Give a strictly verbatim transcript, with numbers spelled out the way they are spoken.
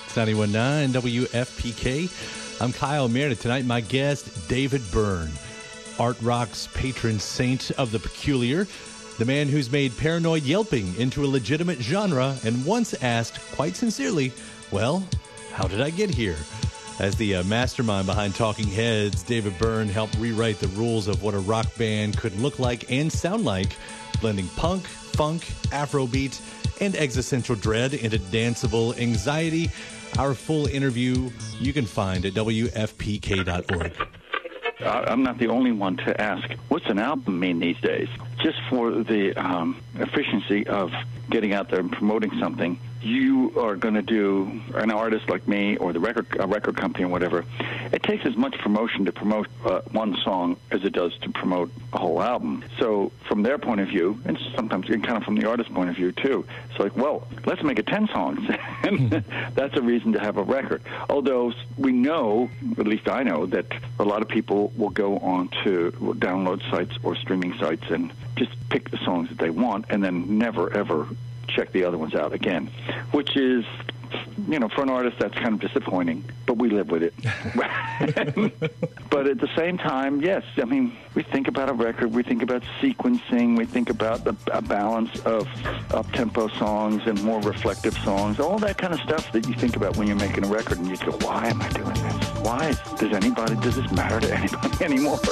It's ninety-one point nine W F P K. I'm Kyle Meredith. Tonight, my guest, David Byrne, art rock's patron saint of the peculiar, the man who's made paranoid yelping into a legitimate genre and once asked, quite sincerely, well, how did I get here? As the uh, mastermind behind Talking Heads, David Byrne helped rewrite the rules of what a rock band could look like and sound like, blending punk, funk, Afrobeat, and existential dread into danceable anxiety. Our full interview you can find at W F P K dot org. Uh, I'm not the only one to ask, what's an album mean these days? Just for the um, efficiency of getting out there and promoting something, you are going to do, an artist like me or the record a record company or whatever, it takes as much promotion to promote uh, one song as it does to promote a whole album. So from their point of view, and sometimes and kind of from the artist's point of view too, it's like, well, let's make it ten songs. And that's a reason to have a record. Although we know, at least I know, that a lot of people will go on to download sites or streaming sites and just pick the songs that they want and then never, ever check the other ones out again, which is, you know, for an artist, that's kind of disappointing, but we live with it. But at the same time, yes, I mean, we think about a record, we think about sequencing, we think about the, a balance of up-tempo songs and more reflective songs, all that kind of stuff that you think about when you're making a record, and you go, why am I doing this? Why? Does anybody, does this matter to anybody anymore?